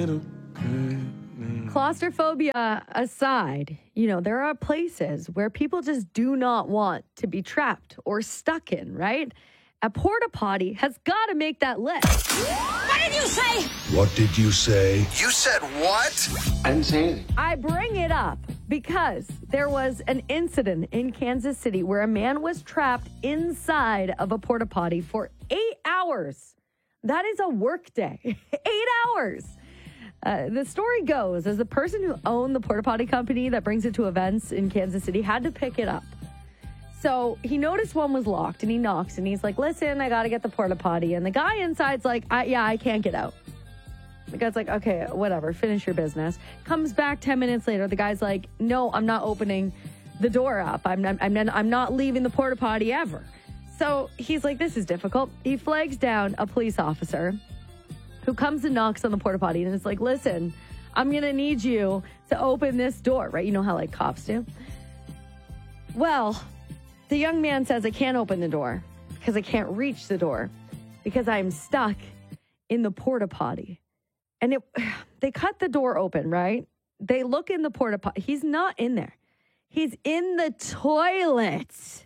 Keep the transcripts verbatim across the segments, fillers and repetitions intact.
Claustrophobia aside, you know, there are places where people just do not want to be trapped or stuck in, right? A porta potty has got to make that list. What did you say? What did you say? You said what? I didn't say anything. I bring it up because there was an incident in Kansas City where a man was trapped inside of a porta potty for eight hours. That is a work day. Eight hours. Uh, the story goes as the person who owned the porta potty company that brings it to events in Kansas City had to pick it up. So he noticed one was locked and he knocks and he's like, listen, I got to get the porta potty. And the guy inside's like, I, yeah, I can't get out. The guy's like, okay, whatever, finish your business. Comes back ten minutes later. The guy's like, no, I'm not opening the door up. I'm not, I'm not, I'm not leaving the porta potty ever. So he's like, this is difficult. He flags down a police officer who comes and knocks on the porta potty and is like, listen, I'm going to need you to open this door, right? You know how like cops do? Well, the young man says, I can't open the door because I can't reach the door because I'm stuck in the porta potty. And it, they cut the door open, right? They look in the porta potty. He's not in there. He's in the toilet.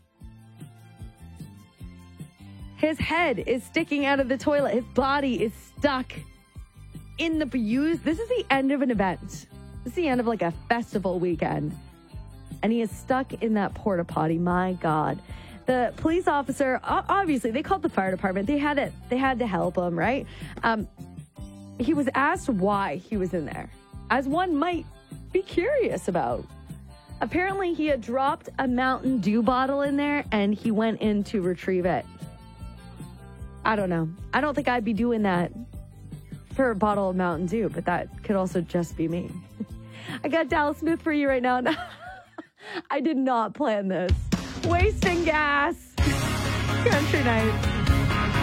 His head is sticking out of the toilet. His body is stuck in the use. This is the end of an event. This is the end of like a festival weekend. And he is stuck in that porta potty. My God. The police officer, obviously, they called the fire department. They had it. They had to help him, right? Um, he was asked why he was in there, as one might be curious about. Apparently, he had dropped a Mountain Dew bottle in there, and he went in to retrieve it. I don't know. I don't think I'd be doing that for a bottle of Mountain Dew, but that could also just be me. I got Dallas Smith for you right now. I did not plan this. Wasting gas. Country night.